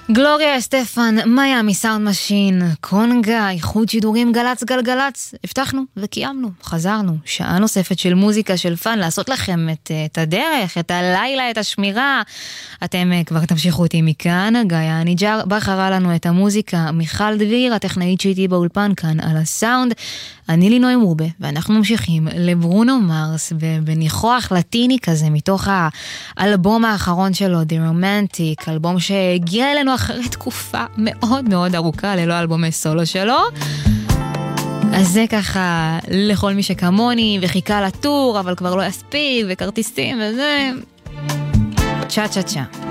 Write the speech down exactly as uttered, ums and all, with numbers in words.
גלוריה סטפן, מיאמי סאונד משין, קונגה, איחוד שידורים גלץ גלגלץ. הבטחנו וקיימנו, חזרנו. שעה נוספת של מוזיקה, של פן, לעשות לכם את, את הדרך, את הלילה, את השמירה. אתם כבר תמשיכו אותי מכאן. גיא הניג'ר בחרה לנו את המוזיקה. מיכל דביר, הטכנאית שהייתי באולפן כאן על הסאונד. אני לינוי מובה, ואנחנו ממשיכים לברונו מרס, בניחוח לטיני כזה, מתוך האלבום האחרון שלו, The Romantic, אלבום שהגיע אלינו אחרי תקופה מאוד מאוד ארוכה, ללא אלבומי סולו שלו. אז זה ככה לכל מי שכמוני, וחיכה לטור, אבל כבר לא יספיק, וכרטיסים וזה. צ'ה צ'ה צ'ה.